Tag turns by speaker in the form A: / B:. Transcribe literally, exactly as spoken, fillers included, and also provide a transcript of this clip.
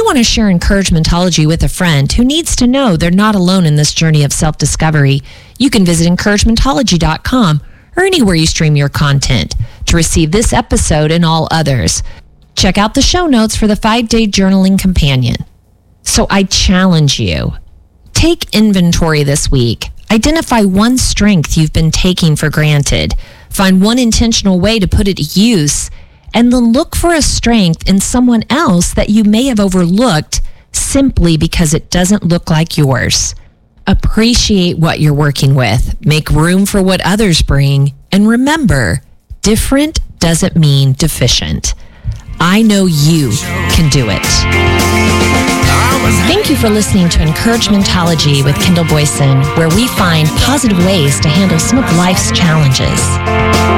A: you want to share Encouragementology with a friend who needs to know they're not alone in this journey of self-discovery, you can visit encouragementology dot com or anywhere you stream your content to receive this episode and all others. Check out the show notes for the five-day journaling companion. So I challenge you, take inventory this week. Identify one strength you've been taking for granted. Find one intentional way to put it to use, and then look for a strength in someone else that you may have overlooked simply because it doesn't look like yours. Appreciate what you're working with. Make room for what others bring. And remember, different doesn't mean deficient. I know you can do it. Thank you for listening to Encouragementology with Kendall Boyson, where we find positive ways to handle some of life's challenges.